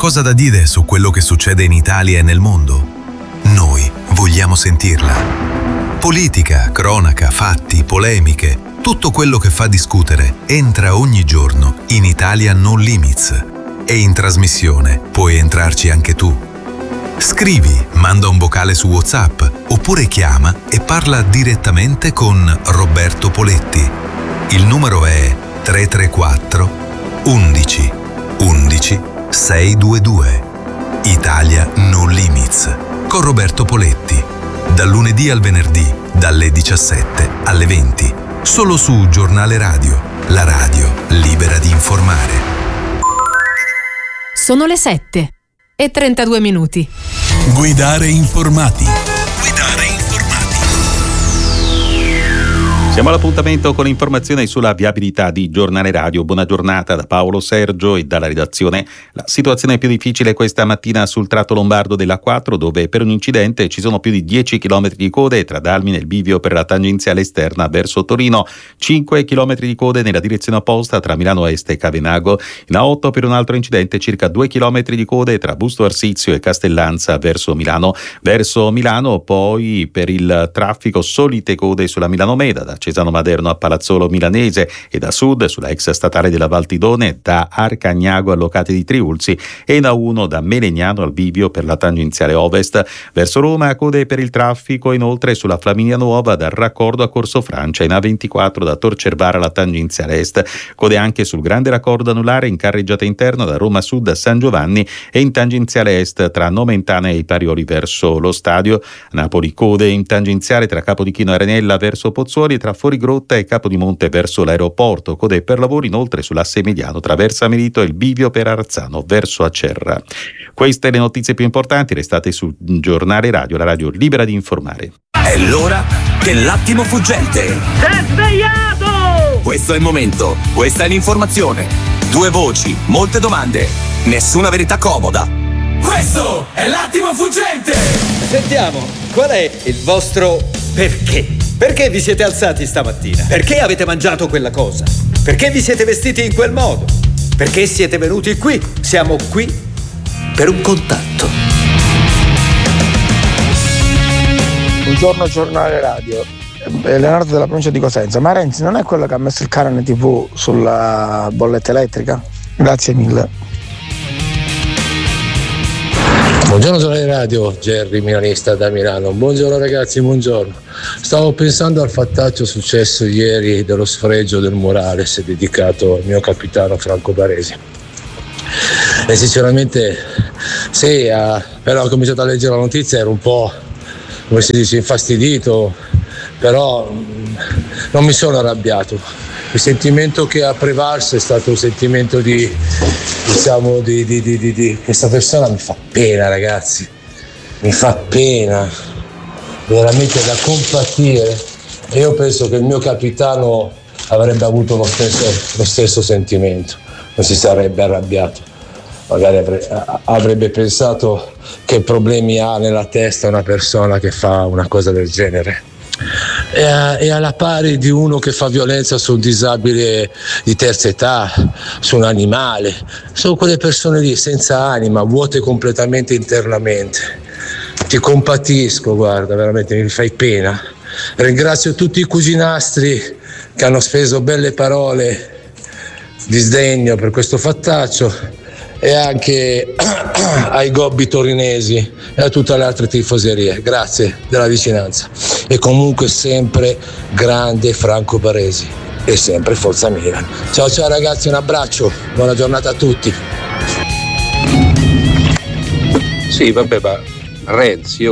qualcosa da dire su quello che succede in Italia e nel mondo? Noi vogliamo sentirla. Politica, cronaca, fatti, polemiche, tutto quello che fa discutere entra ogni giorno in Italia No Limits. E in trasmissione puoi entrarci anche tu. Scrivi, manda un vocale su WhatsApp oppure chiama e parla direttamente con Roberto Poletti. Il numero è 334 11 11 622. Italia No Limits con Roberto Poletti. Dal lunedì al venerdì, dalle 17 alle 20. Solo su Giornale Radio, la radio libera di informare. Sono le 7:32. Guidare informati. Siamo all'appuntamento con informazioni sulla viabilità di Giornale Radio. Buona giornata da Paolo Sergio e dalla redazione. La situazione più difficile questa mattina sul tratto lombardo della A4, dove per un incidente ci sono più di 10 km di code tra Dalmine e il bivio per la tangenziale esterna verso Torino, 5 km di code nella direzione opposta tra Milano Est e Cavenago, in A8 per un altro incidente circa 2 km di code tra Busto Arsizio e Castellanza verso Milano. Verso Milano poi per il traffico solite code sulla Milano Meda da Cesano Maderno a Palazzolo Milanese e da sud sulla ex statale della Valtidone da Arcagnago a Locate di Triulzi e in A1 da Melegnano al bivio per la tangenziale ovest. Verso Roma code per il traffico inoltre sulla Flaminia Nuova dal raccordo a Corso Francia, in A24 da Tor Cervara alla tangenziale est. Code anche sul grande raccordo anulare in carreggiata interna da Roma Sud a San Giovanni e in tangenziale est tra Nomentana e i Parioli verso lo stadio. Napoli code in tangenziale tra Capodichino e Arenella verso Pozzuoli, tra Fuorigrotta e Capodimonte verso l'aeroporto. Code per lavori inoltre sull'asse mediano tra Versa Melito e il bivio per Arzano verso Acerra. Queste le notizie più importanti, restate su Giornale Radio, la radio libera di informare. È l'ora dell'attimo fuggente. Sei svegliato! Questo è il momento, questa è l'informazione. 2 voci, molte domande, nessuna verità comoda. Questo è l'attimo fuggente! Sentiamo, qual è il vostro perché? Perché vi siete alzati stamattina? Perché avete mangiato quella cosa? Perché vi siete vestiti in quel modo? Perché siete venuti qui? Siamo qui per un contatto. Buongiorno Giornale Radio. Leonardo della provincia di Cosenza. Ma Renzi non è quello che ha messo il canone TV sulla bolletta elettrica? Grazie mille. Buongiorno Giornale Radio, Gerry milanista da Milano. Buongiorno ragazzi, buongiorno. Stavo pensando al fattaccio successo ieri dello sfregio del Morales dedicato al mio capitano Franco Baresi. E sinceramente sì, però ho cominciato a leggere la notizia, ero un po', come si dice, infastidito, però non mi sono arrabbiato. Il sentimento che ha prevalso è stato un sentimento di questa persona. Mi fa pena ragazzi, mi fa pena, veramente da compatire, e io penso che il mio capitano avrebbe avuto lo stesso sentimento, non si sarebbe arrabbiato, magari avrebbe pensato che problemi ha nella testa una persona che fa una cosa del genere. È alla pari di uno che fa violenza su un disabile di terza età, su un animale. Sono quelle persone lì senza anima, vuote completamente internamente. Ti compatisco, guarda, veramente mi fai pena. Ringrazio tutti i cuginastri che hanno speso belle parole di sdegno per questo fattaccio, e anche ai gobbi torinesi e a tutte le altre tifoserie. Grazie della vicinanza, e comunque sempre grande Franco Baresi e sempre Forza Milan. Ciao ciao ragazzi, un abbraccio, buona giornata a tutti. Sì, vabbè, ma Renzi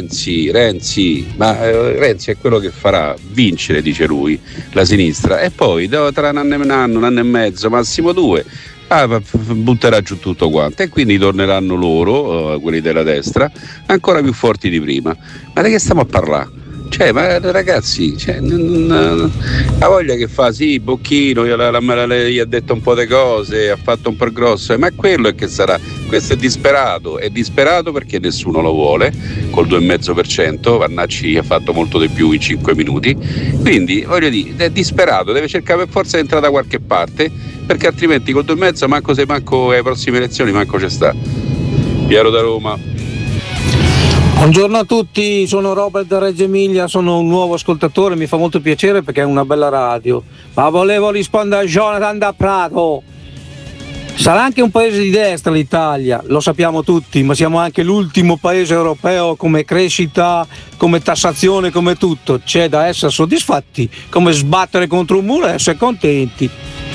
è quello che farà vincere, dice lui, la sinistra, e poi tra un anno e mezzo, massimo 2, butterà giù tutto quanto, e quindi torneranno loro, quelli della destra, ancora più forti di prima. Ma di che stiamo a parlare? Cioè, ma ragazzi, la voglia che fa, sì, Bocchino gli ha detto un po' di cose, ha fatto un po' il grosso, ma quello è che sarà. Questo è disperato perché nessuno lo vuole, col 2,5%, Vannacci ha fatto molto di più in 5 minuti, quindi voglio dire, è disperato, deve cercare per forza di entrare da qualche parte, perché altrimenti col 2,5 manco alle prossime elezioni manco c'è sta. Piero da Roma. Buongiorno a tutti, sono Robert da Reggio Emilia, sono un nuovo ascoltatore, mi fa molto piacere perché è una bella radio. Ma volevo rispondere a Jonathan da Prato. Sarà anche un paese di destra l'Italia, lo sappiamo tutti, ma siamo anche l'ultimo paese europeo come crescita, come tassazione, come tutto. C'è da essere soddisfatti, come sbattere contro un muro e essere contenti.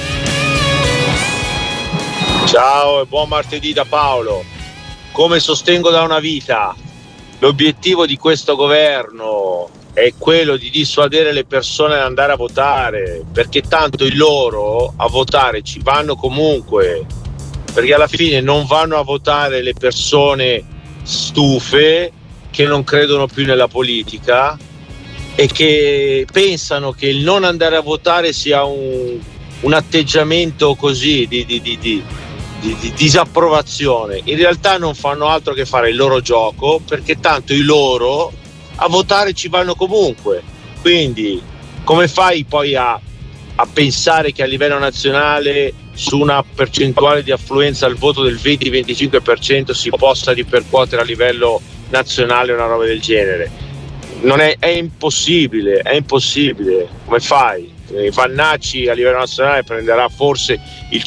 Ciao e buon martedì da Paolo. Come sostengo da una vita, l'obiettivo di questo governo è quello di dissuadere le persone ad andare a votare, perché tanto loro a votare ci vanno comunque, perché alla fine non vanno a votare le persone stufe che non credono più nella politica e che pensano che il non andare a votare sia un atteggiamento così di disapprovazione. In realtà non fanno altro che fare il loro gioco, perché tanto i loro a votare ci vanno comunque. Quindi come fai poi a pensare che a livello nazionale su una percentuale di affluenza al voto del 20-25% si possa ripercuotere a livello nazionale una roba del genere? Non è impossibile, è impossibile. Come fai? Vannacci a livello nazionale prenderà forse il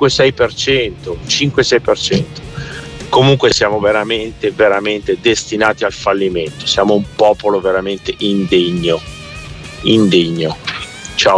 5-6%. Comunque siamo veramente, veramente destinati al fallimento. Siamo un popolo veramente indegno. Ciao.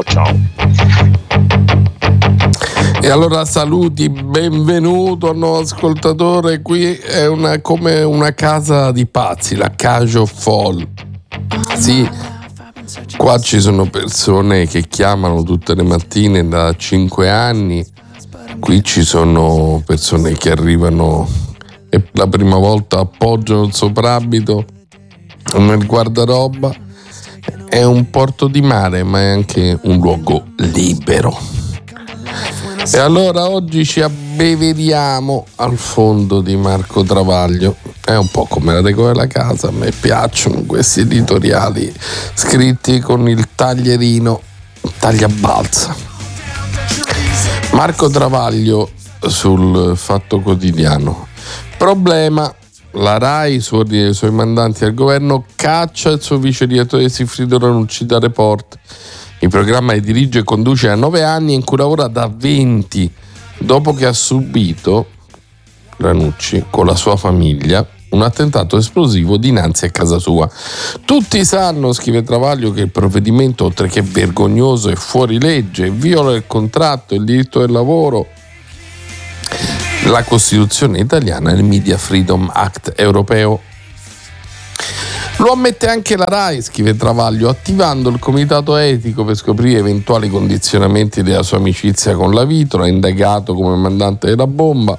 E allora saluti, benvenuto al nuovo ascoltatore. Qui è come una casa di pazzi, la Cage of Fall. Sì, qua ci sono persone che chiamano tutte le mattine da 5 anni. Qui ci sono persone che arrivano e per la prima volta appoggiano il soprabito nel guardaroba. È un porto di mare, ma è anche un luogo libero. E allora oggi ci abbeveriamo al fondo di Marco Travaglio. È un po' come la decora della casa, a me piacciono questi editoriali scritti con il taglierino, tagliabalza. Marco Travaglio sul Fatto Quotidiano. Problema: la RAI, su ordine dei suoi mandanti al governo, caccia il suo vice direttore Sigfrido Ranucci da Report. Il programma che dirige e conduce da 9 anni e in cui lavora da 20, dopo che ha subito, Ranucci, con la sua famiglia, un attentato esplosivo dinanzi a casa sua. Tutti sanno, scrive Travaglio, che il provvedimento, oltre che vergognoso, è fuori legge, viola il contratto, il diritto del lavoro, la Costituzione italiana e il Media Freedom Act europeo. Lo ammette anche la RAI, scrive Travaglio, attivando il comitato etico per scoprire eventuali condizionamenti della sua amicizia con la Vitola, indagato come mandante della bomba.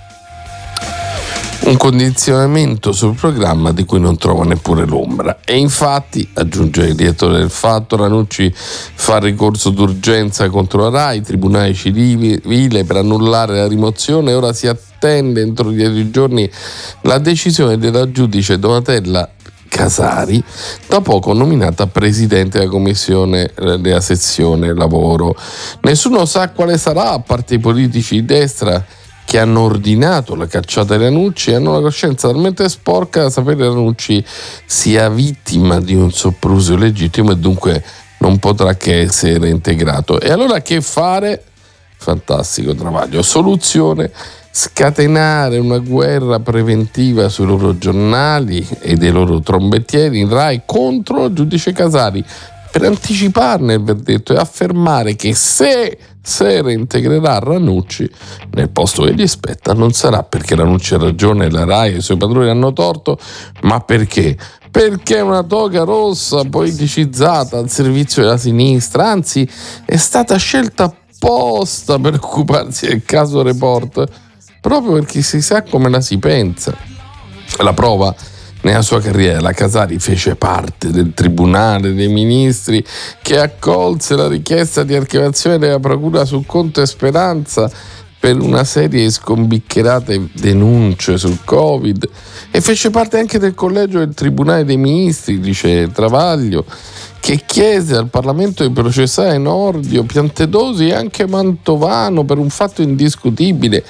Un condizionamento sul programma di cui non trova neppure l'ombra. E infatti, aggiunge il direttore del Fatto, Ranucci fa ricorso d'urgenza contro la RAI, tribunale civile, per annullare la rimozione, e ora si attende entro 10 giorni la decisione della giudice Donatella Casari, da poco nominata presidente della commissione della sezione lavoro. Nessuno sa quale sarà, a parte i politici di destra che hanno ordinato la cacciata di Ranucci e hanno la coscienza talmente sporca da sapere che Ranucci sia vittima di un sopruso legittimo e dunque non potrà che essere reintegrato. E allora che fare? Fantastico Travaglio. Soluzione: scatenare una guerra preventiva sui loro giornali e dei loro trombettieri in RAI contro il giudice Casari, per anticiparne il verdetto e affermare che se reintegrerà Ranucci nel posto che gli spetta non sarà perché Ranucci ha ragione e la RAI e i suoi padroni hanno torto, ma perché è una toga rossa politicizzata al servizio della sinistra, anzi è stata scelta apposta per occuparsi del caso Report, proprio perché si sa come la si pensa. La prova: nella sua carriera la Casari fece parte del Tribunale dei Ministri che accolse la richiesta di archiviazione della Procura su Conte e Speranza per una serie di scombiccherate denunce sul Covid, e fece parte anche del collegio del Tribunale dei Ministri, dice Travaglio, che chiese al Parlamento di processare Nordio, Piantedosi e anche Mantovano per un fatto indiscutibile: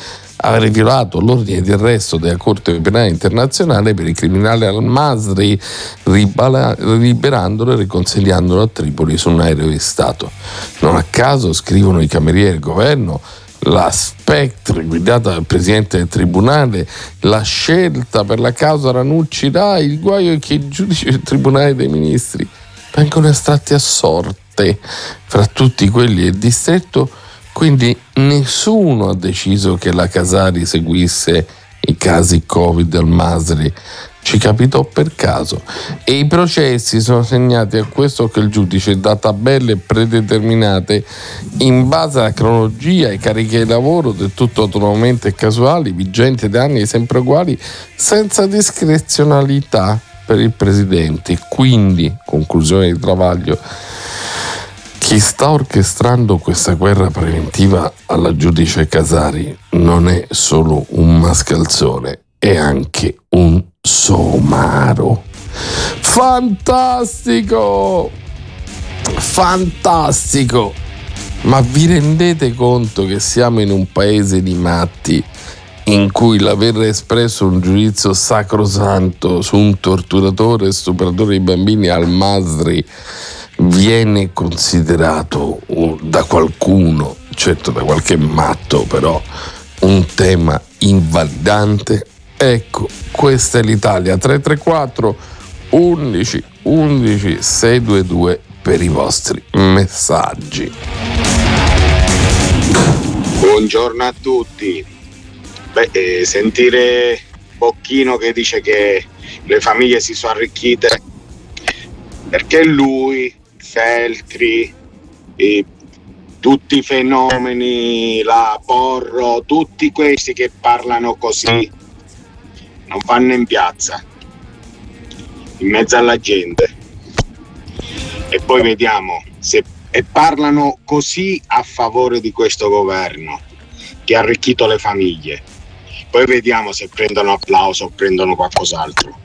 aver violato l'ordine di arresto della Corte Penale Internazionale per il criminale al-Masri, liberandolo e riconsegnandolo a Tripoli su un aereo di Stato. Non a caso, scrivono i camerieri del governo, la Spectre guidata dal presidente del tribunale, la scelta per la causa Ranucci-Rai, il guaio è che i giudici del tribunale dei ministri vengono estratti a sorte fra tutti quelli del distretto, quindi nessuno ha deciso che la Casari seguisse i casi Covid al Masri, ci capitò per caso, e i processi sono segnati a questo che il giudice da tabelle predeterminate in base alla cronologia e cariche di lavoro del tutto autonomamente e casuali, vigenti da anni sempre uguali, senza discrezionalità per il presidente. Quindi, conclusione di Travaglio, chi sta orchestrando questa guerra preventiva alla giudice Casari non è solo un mascalzone, è anche un somaro. Fantastico! Fantastico! Ma vi rendete conto che siamo in un paese di matti in cui l'aver espresso un giudizio sacrosanto su un torturatore e stupratore di bambini al-Masri viene considerato da qualcuno, certo da qualche matto, però un tema invalidante? Ecco, questa è l'Italia. 334 11 11 622 per i vostri messaggi. Buongiorno a tutti. Sentire Bocchino che dice che le famiglie si sono arricchite perché lui, Feltri, tutti i fenomeni, la Porro, tutti questi che parlano così non vanno in piazza, in mezzo alla gente, e poi vediamo se parlano così a favore di questo governo che ha arricchito le famiglie, poi vediamo se prendono applauso o prendono qualcos'altro.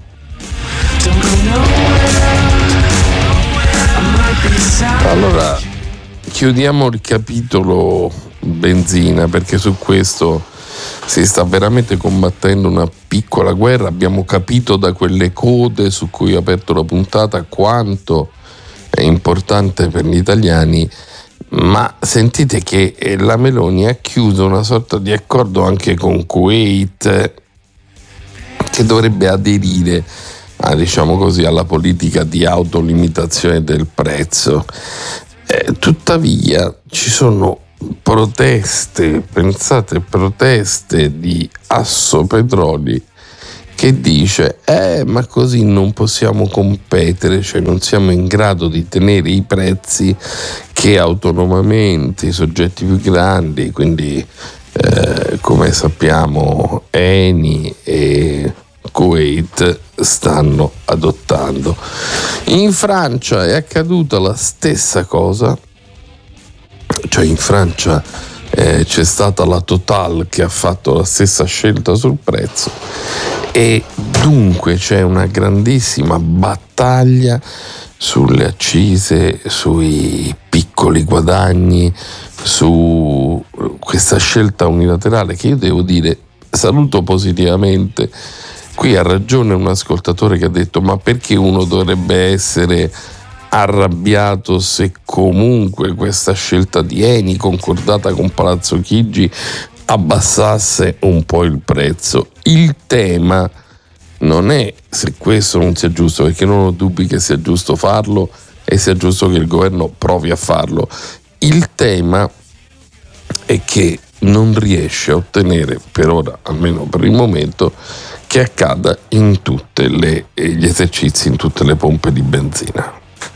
Allora chiudiamo il capitolo benzina, perché su questo si sta veramente combattendo una piccola guerra. Abbiamo capito da quelle code su cui ho aperto la puntata quanto è importante per gli italiani, ma sentite che la Meloni ha chiuso una sorta di accordo anche con Kuwait, che dovrebbe aderire diciamo così, alla politica di autolimitazione del prezzo. Tuttavia ci sono proteste, pensate, proteste di Assopetroli che dice ma così non possiamo competere, cioè non siamo in grado di tenere i prezzi che autonomamente i soggetti più grandi, quindi come sappiamo Eni e Kuwait, stanno adottando. In Francia è accaduta la stessa cosa, cioè in Francia c'è stata la Total che ha fatto la stessa scelta sul prezzo, e dunque c'è una grandissima battaglia sulle accise, sui piccoli guadagni, su questa scelta unilaterale che io devo dire saluto positivamente. Qui ha ragione un ascoltatore che ha detto: ma perché uno dovrebbe essere arrabbiato se comunque questa scelta di Eni concordata con Palazzo Chigi abbassasse un po' il prezzo? Il tema non è se questo non sia giusto, perché non ho dubbi che sia giusto farlo e sia giusto che il governo provi a farlo. Il tema è che non riesce a ottenere, per ora, almeno per il momento, che accada in tutte gli esercizi, in tutte le pompe di benzina.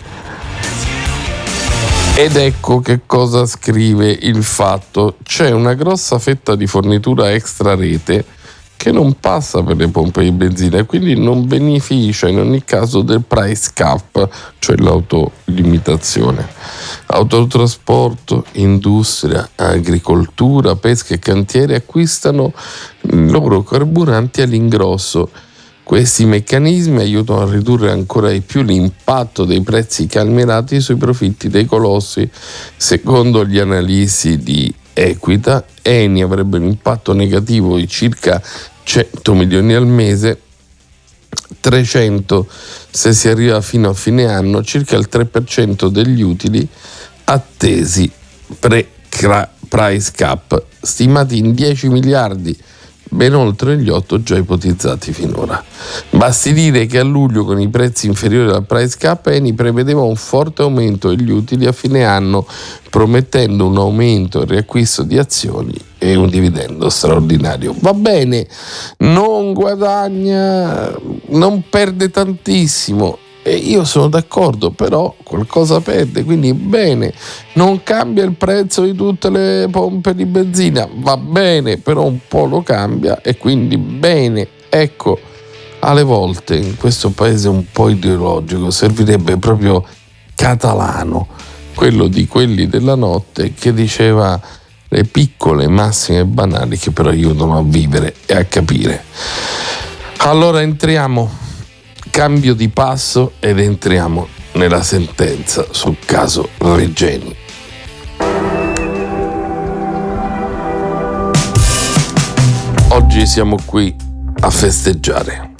Ed ecco che cosa scrive Il Fatto: c'è una grossa fetta di fornitura extra rete che non passa per le pompe di benzina e quindi non beneficia in ogni caso del price cap, cioè l'autolimitazione. Autotrasporto, industria, agricoltura, pesca e cantieri acquistano i loro carburanti all'ingrosso. Questi meccanismi aiutano a ridurre ancora di più l'impatto dei prezzi calmierati sui profitti dei colossi. Secondo gli analisti di Equita. Eni avrebbe un impatto negativo di circa 100 milioni al mese, 300 se si arriva fino a fine anno, circa il 3% degli utili attesi pre-price cap, stimati in 10 miliardi, ben oltre gli 8 già ipotizzati finora. Basti dire che a luglio, con i prezzi inferiori al price cap, Eni prevedeva un forte aumento degli utili a fine anno, promettendo un aumento e riacquisto di azioni e un dividendo straordinario. Va bene, non guadagna, non perde tantissimo, e io sono d'accordo, però qualcosa perde, quindi bene. Non cambia il prezzo di tutte le pompe di benzina, va bene, però un po' lo cambia, e quindi bene. Ecco, alle volte in questo paese un po' ideologico servirebbe proprio Catalano, quello di Quelli della Notte, che diceva le piccole massime banali che però aiutano a vivere e a capire. Allora entriamo, cambio di passo, ed entriamo nella sentenza sul caso Regeni. Oggi siamo qui a festeggiare.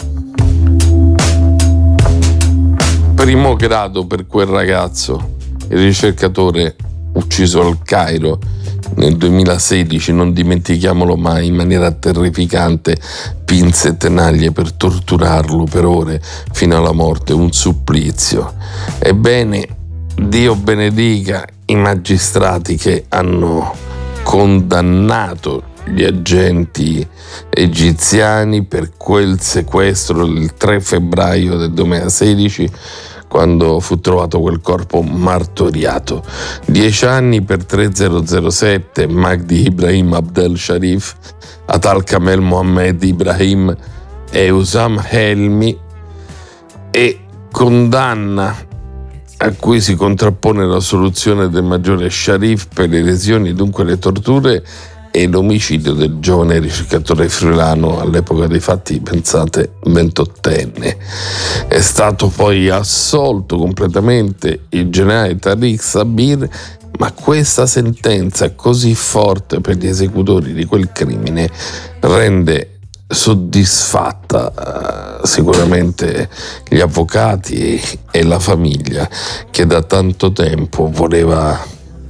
Primo grado per quel ragazzo, il ricercatore ucciso al Cairo nel 2016, non dimentichiamolo mai, in maniera terrificante, pinze e tenaglie per torturarlo per ore fino alla morte, un supplizio. Ebbene, Dio benedica i magistrati che hanno condannato gli agenti egiziani per quel sequestro il 3 febbraio del 2016, quando fu trovato quel corpo martoriato. 10 anni per 3007, Magdi Ibrahim Abdel Sharif, Atal Kamel Mohammed Ibrahim e Usam Helmi, e condanna a cui si contrappone la soluzione del maggiore Sharif per le lesioni, dunque le torture, e l'omicidio del giovane ricercatore friulano, all'epoca dei fatti, pensate, 28enne. È stato poi assolto completamente il generale Tariq Sabir, ma questa sentenza così forte per gli esecutori di quel crimine rende soddisfatta sicuramente gli avvocati e la famiglia, che da tanto tempo voleva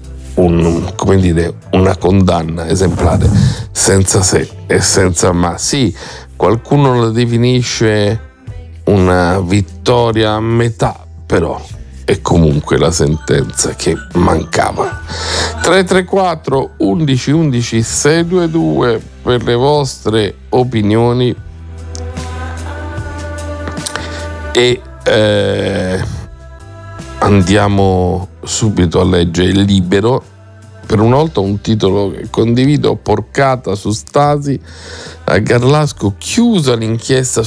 una condanna esemplare, senza se e senza ma. Sì, qualcuno la definisce una vittoria a metà, però è comunque la sentenza che mancava. 334 11 11 622 per le vostre opinioni, e andiamo subito a leggere il Libero. Per una volta un titolo che condivido: porcata su Stasi, a Garlasco chiusa l'inchiesta